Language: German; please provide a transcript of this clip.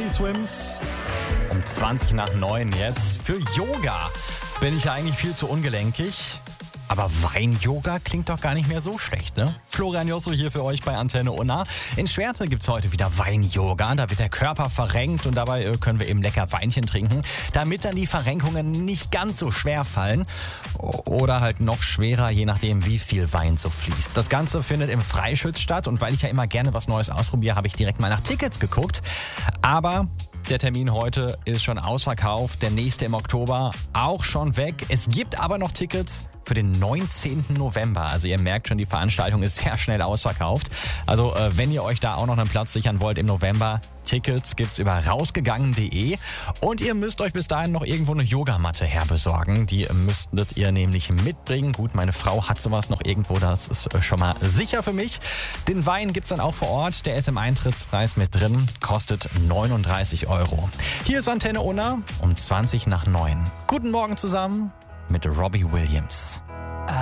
Teddy Swims um 20 nach 9 jetzt. Für Yoga bin ich ja eigentlich viel zu ungelenkig. Aber Wein-Yoga klingt doch gar nicht mehr so schlecht, ne? Florian Josso hier für euch bei Antenne Unna. In Schwerte gibt's heute wieder Wein-Yoga. Da wird der Körper verrenkt und dabei können wir eben lecker Weinchen trinken, damit dann die Verrenkungen nicht ganz so schwer fallen. Oder halt noch schwerer, je nachdem, wie viel Wein so fließt. Das Ganze findet im Freischütz statt und weil ich ja immer gerne was Neues ausprobiere, habe ich direkt mal nach Tickets geguckt. Aber der Termin heute ist schon ausverkauft, der nächste im Oktober auch schon weg. Es gibt aber noch Tickets für den 19. November. Also ihr merkt schon, die Veranstaltung ist sehr schnell ausverkauft. Also wenn ihr euch da auch noch einen Platz sichern wollt im November, Tickets gibt's über rausgegangen.de und ihr müsst euch bis dahin noch irgendwo eine Yogamatte herbesorgen. Die müsstet ihr nämlich mitbringen. Gut, meine Frau hat sowas noch irgendwo, das ist schon mal sicher für mich. Den Wein gibt's dann auch vor Ort. Der ist im Eintrittspreis mit drin, kostet 39 €. Hier ist Antenne Unna um 20 nach 9. Guten Morgen zusammen mit Robbie Williams.